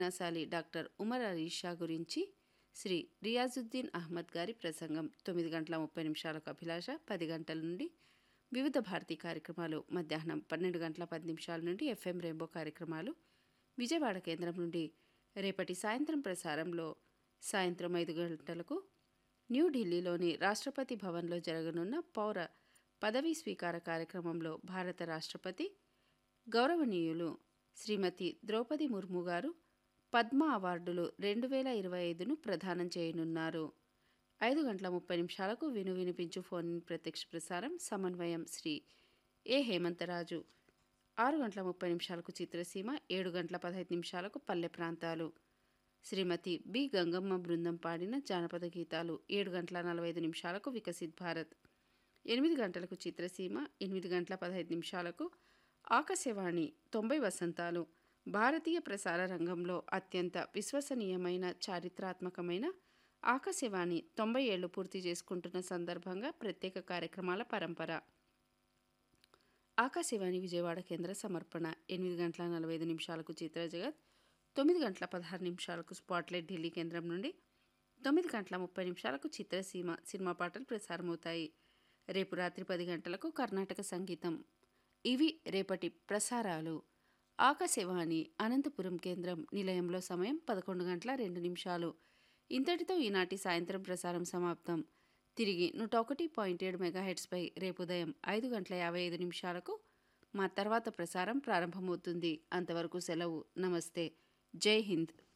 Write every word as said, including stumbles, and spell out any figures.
నాసాలి doctor Umar Ali Shah గురించి శ్రీ రియాజుద్దీన్ అహ్మద్ గారి ప్రసంగం తొమ్మిది గంటల ముప్పై నిమిషాలకు అభిలాష, పది గంటల నుండి వివిధ భారతీ కార్యక్రమాలు, మధ్యాహ్నం పన్నెండు గంటల పది నిమిషాల నుండి ఎఫ్ఎం రెయిన్బో కార్యక్రమాలు విజయవాడ కేంద్రం నుండి. రేపటి సాయంత్రం ప్రసారంలో సాయంత్రం ఐదు గంటలకు న్యూఢిల్లీలోని రాష్ట్రపతి భవన్లో జరగనున్న పౌర పదవీ స్వీకార కార్యక్రమంలో భారత రాష్ట్రపతి గౌరవనీయులు శ్రీమతి ద్రౌపది ముర్ము గారు పద్మ అవార్డులు రెండు వేల ఇరవై ఐదును ప్రదానం చేయనున్నారు. ఐదు గంటల ముప్పై నిమిషాలకు విను వినిపించు ఫోన్ ప్రత్యక్ష ప్రసారం, సమన్వయం శ్రీ ఏ హేమంతరాజు. ఆరు గంటల ముప్పై నిమిషాలకు చిత్రసీమ, ఏడు గంటల పదహైదు నిమిషాలకు పల్లె ప్రాంతాలు శ్రీమతి బి గంగమ్మ బృందం పాడిన జానపద గీతాలు, ఏడు గంటల నలభై ఐదు నిమిషాలకు వికసిత్ భారత్, ఎనిమిది గంటలకు చిత్రసీమ, ఎనిమిది గంటల పదహైదు నిమిషాలకు ఆకాశవాణి తొంభై వసంతాలు భారతీయ ప్రసార రంగంలో అత్యంత విశ్వసనీయమైన చారిత్రాత్మకమైన ఆకాశవాణి తొంభై ఏళ్లు పూర్తి చేసుకుంటున్న సందర్భంగా ప్రత్యేక కార్యక్రమాల పరంపర. ఆకాశవాణి విజయవాడ కేంద్ర సమర్పణ. ఎనిమిది గంటల నలభై ఐదు నిమిషాలకు చిత్ర జగత్, తొమ్మిది గంటల పదహారు నిమిషాలకు స్పాట్లైట్ ఢిల్లీ కేంద్రం నుండి, తొమ్మిది గంటల ముప్పై నిమిషాలకు చిత్రసీమ సినిమా పాటలు ప్రసారమవుతాయి. రేపు రాత్రి పది గంటలకు కర్ణాటక సంగీతం. ఇవి రేపటి ప్రసారాలు. ఆకాశవాణి అనంతపురం కేంద్రం నిలయంలో సమయం పదకొండు గంటల రెండు నిమిషాలు. ఇంతటితో ఈనాటి సాయంత్రం ప్రసారం సమాప్తం. తిరిగి నూట ఒకటి పాయింట్ ఏడు మెగాహెట్స్పై రేపు ఉదయం ఐదు గంటల యాభై ఐదు నిమిషాలకు మా తర్వాత ప్రసారం ప్రారంభమవుతుంది. అంతవరకు సెలవు. నమస్తే. జై హింద్.